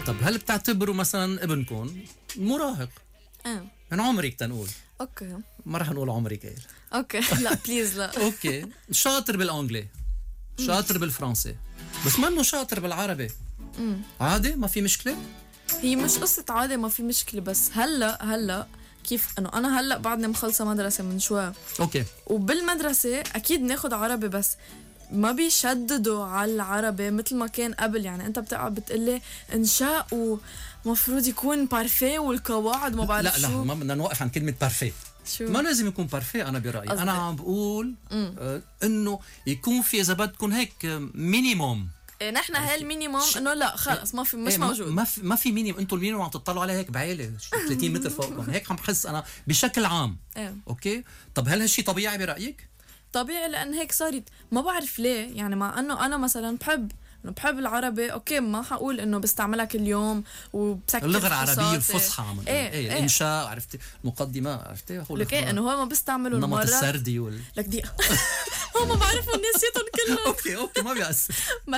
طب هل بتعتبروا مثلا ابنكم مراهق من عمرك تنقول؟ اوكي ما رح نقول عمرك ايه. اوكي لا بليز لا. اوكي شاطر بالانجلي، شاطر بالفرنسي، بس منه شاطر بالعربي. عادي ما في مشكله. هي مش قصة عادي ما في مشكلة، بس هلا كيف انه انا هلا بعدني مخلصة مدرسة من شوي. اوكي. وبالمدرسة اكيد ناخد عربي، بس ما بيشددوا على العربي مثل ما كان قبل. يعني انت بتقعد بتقلي انشاء ومفروض يكون بارفيه والقواعد ما بعرف لا شو. ما بدنا نوقف عن كلمة بارفيه. شو؟ ما لازم يكون بارفيه. أنا برأيي قصدي. أنا عم بقول إنه يكون في إذا بدكم هيك مينيموم. إيه نحن هالمينيموم انه لا خلص ما في مش موجود. ما في مينيموم. انتم المينيموم عم تطلعوا عليه هيك بعيلة 30 متر فوقكم هيك عم بحس أنا بشكل عام. أوكي. طب هل هالشي طبيعي برأيك؟ طبيعي لأن هيك صارت. ما بعرف ليه، يعني مع أنه أنا مثلا بحب العربي. أوكي ما حقول إنه بستعملها كل يوم وبسكر اللغة العربية الفصحى عم إيه الإنشاء عرفتي، مقدمة عرفتي، لك إيه إنه هو ما بستعمله النمط المرة السردي لك دي هو ما بعرفوا نسيتهم كلهم. أوكي ما بيأثر.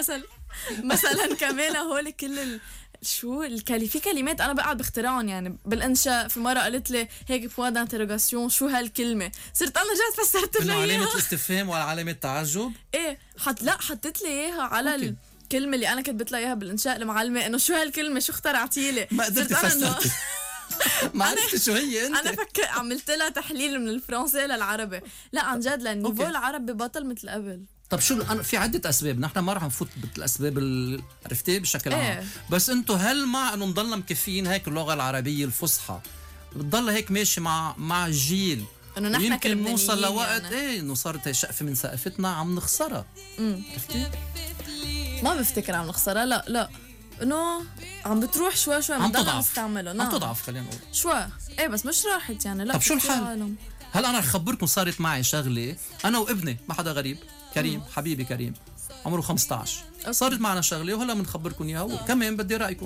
مثلا كمان هول كل شو في كلمات انا بقعد بخترعهم. يعني بالانشاء في مره قالت لي هيك بواد انتروغاسيون شو هالكلمه، صرت انا رجعت فسرت لها علامه الاستفهام ولا علامه تعجب. ايه حطيت لي اياها على الكلمه اللي انا كتبت لها اياها بالانشاء المعلمه انه شو هالكلمه شو اخترعتي لي. ما قدرت فسرت ما عرفت شو هي انت. انا عملت لها تحليل من الفرنسي للعربي. لا عن جد لان النيفو العربي بطل مثل قبل. طب شو أنا في عدة أسباب، نحن ما رح نفوت بالأسباب عرفتي بشكل عام. بس أنتو هل مع إنه نضلنا مكفين هيك اللغة العربية الفصحى بتضل هيك ماشي مع الجيل، إنه نحن يمكن نوصل لوقت يعني. إنه صارت سقفة من سقفتنا عم نخسرها. عرفتي؟ ما بفتكر عم نخسرها. لا إنه عم بتروح شوي عم تضعف. نعم. عم تضعف خلينا نقول شوي. إيه بس مش راحت يعني. لا طب شو الحل؟ هلا أنا رح خبركم صارت معي شغلة أنا وابني ما حدا غريب. كريم حبيبي كريم عمره 15 صارت معنا شغله وهلا بنخبركم اياها وكمان بدي رايكم.